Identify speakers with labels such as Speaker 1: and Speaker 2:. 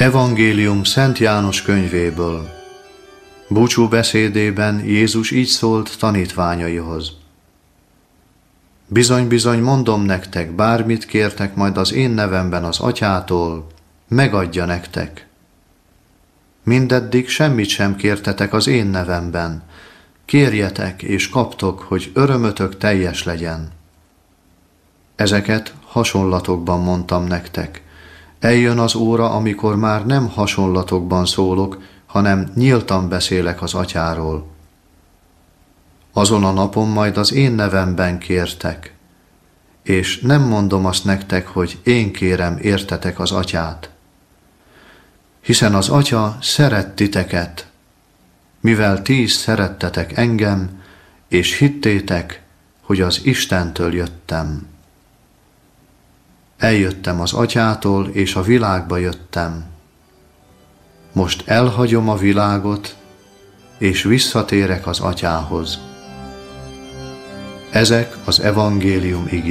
Speaker 1: Evangélium Szent János könyvéből. Búcsú beszédében Jézus így szólt tanítványaihoz. Bizony-bizony mondom nektek, bármit kértek majd az én nevemben az Atyától, megadja nektek. Mindeddig semmit sem kértetek az én nevemben. Kérjetek és kaptok, hogy örömötök teljes legyen. Ezeket hasonlatokban mondtam nektek. Eljön az óra, amikor már nem hasonlatokban szólok, hanem nyíltan beszélek az Atyáról. Azon a napon majd az én nevemben kértek, és nem mondom azt nektek, hogy én kérem értetek az Atyát. Hiszen az Atya szeret titeket, mivel ti is szerettetek engem, és hittétek, hogy az Istentől jöttem. Eljöttem az Atyától, és a világba jöttem. Most elhagyom a világot, és visszatérek az Atyához. Ezek az evangélium igéi.